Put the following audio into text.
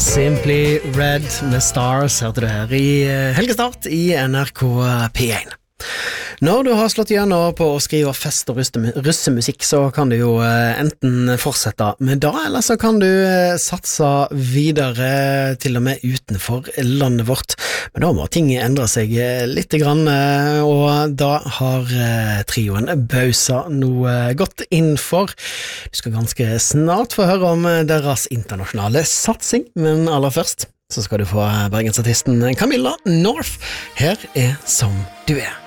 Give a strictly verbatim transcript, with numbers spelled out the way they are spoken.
Simply Red med Stars hørte du her i helgestart i N R K P one. Når du har slått gjennom på å skrive fest- og russemusikk, så kan du jo enten fortsette med det, eller så kan du satse videre til og med utenfor landet vårt. Men da må ting endre seg litt grann, og da har trioen Bausa noe godt innenfor. Du skal ganske snart få høre om deres internasjonale satsing, men aller først så skal du få bergensartisten Camilla North. Her er Som du er.